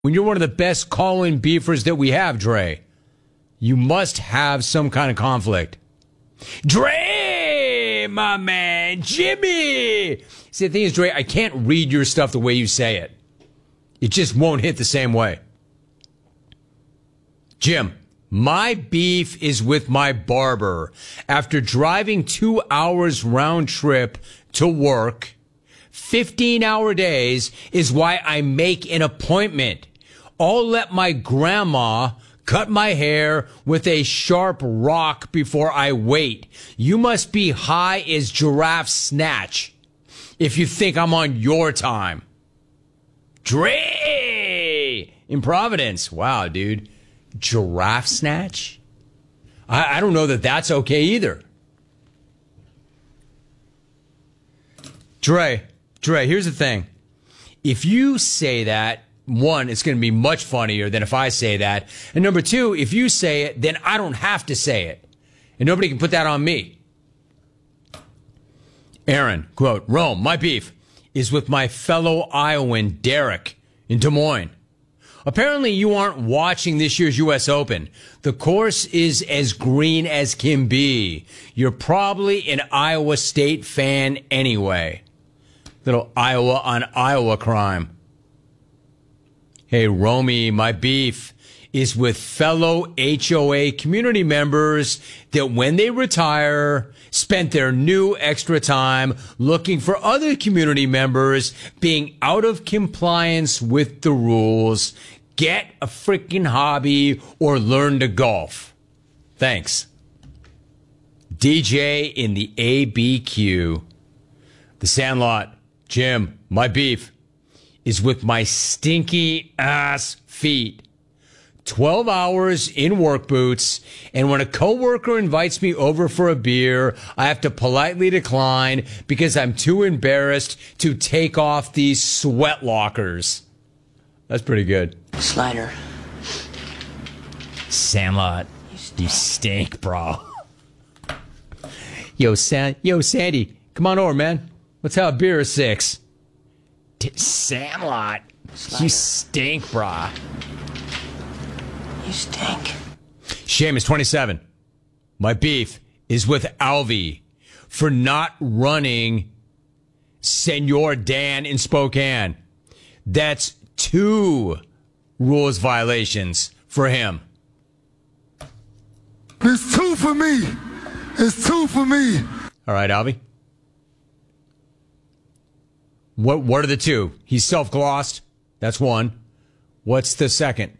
When you're one of the best call-in beefers that we have, Dre, you must have some kind of conflict. Dre, my man, Jimmy. See, the thing is, Dre, I can't read your stuff the way you say it. It just won't hit the same way. Jim, my beef is with my barber. After driving 2 hours round trip to work, 15-hour days is why I make an appointment. I'll let my grandma cut my hair with a sharp rock before I wait. You must be high as giraffe snatch if you think I'm on your time. Dre in Providence. Wow, dude. Giraffe snatch? I don't know that that's okay either. Dre, here's the thing. If you say that, one, it's going to be much funnier than if I say that. And number two, if you say it, then I don't have to say it. And nobody can put that on me. Aaron, quote, Rome, my beef is with my fellow Iowan, Derek, in Des Moines. Apparently you aren't watching this year's U.S. Open. The course is as green as can be. You're probably an Iowa State fan anyway. Little Iowa on Iowa crime. Hey, Romy, my beef is with fellow HOA community members that when they retire, spent their new extra time looking for other community members being out of compliance with the rules. Get a freaking hobby or learn to golf. Thanks. DJ in the ABQ. The Sandlot. Jim, my beef is with my stinky ass feet. 12 hours in work boots, and when a coworker invites me over for a beer, I have to politely decline because I'm too embarrassed to take off these sweat lockers. That's pretty good. Slider. Sandlot, you stink, bro. Yo, Sandy, come on over, man. Let's have a beer or six. Sandlot, Slider. you stink, brah. You stink. Seamus, 27. My beef is with Alvy for not running Senor Dan in Spokane. That's 2 rules violations for him. It's 2 for me. It's 2 for me. All right, Alvy. What are the 2? He's self-glossed. That's 1. What's the second?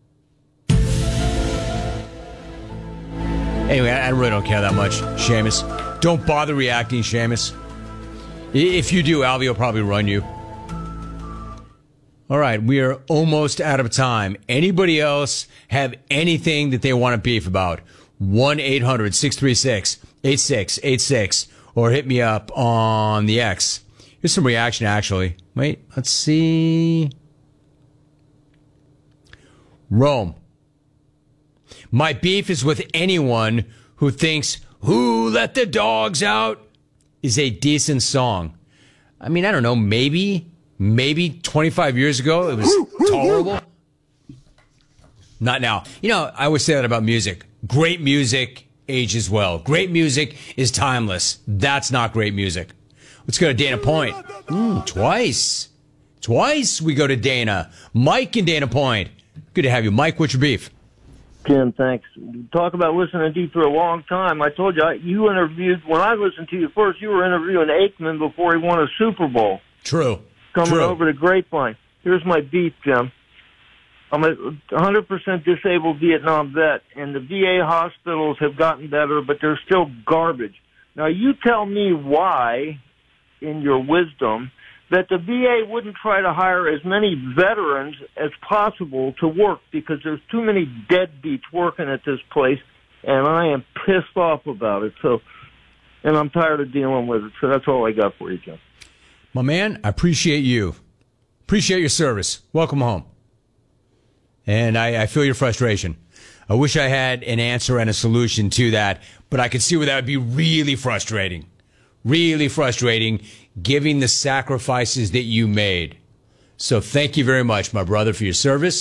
Anyway, I really don't care that much, Seamus. Don't bother reacting, Seamus. If you do, Alvy will probably run you. All right, we are almost out of time. Anybody else have anything that they want to beef about? 1-800-636-8686 or hit me up on the X. Here's some reaction, actually. Wait, let's see. Rome. My beef is with anyone who thinks Who Let the Dogs Out is a decent song. I mean, I don't know, maybe 25 years ago it was tolerable. Not now. You know, I always say that about music. Great music ages well. Great music is timeless. That's not great music. Let's go to Dana Point. Twice we go to Dana. Mike in Dana Point. Good to have you. Mike, what's your beef? Jim, thanks. Talk about listening to you for a long time. I told you, you interviewed, when I listened to you first, you were interviewing Aikman before he won a Super Bowl. True. Coming over to Grapevine. Here's my beef, Jim. I'm a 100% disabled Vietnam vet, and the VA hospitals have gotten better, but they're still garbage. Now, you tell me why, in your wisdom, that the VA wouldn't try to hire as many veterans as possible to work because there's too many deadbeats working at this place, and I am pissed off about it. So, and I'm tired of dealing with it. So that's all I got for you, Jim. My man, I appreciate you. Appreciate your service. Welcome home. And I feel your frustration. I wish I had an answer and a solution to that, but I could see where that would be really frustrating. Really frustrating, given the sacrifices that you made. So thank you very much, my brother, for your service.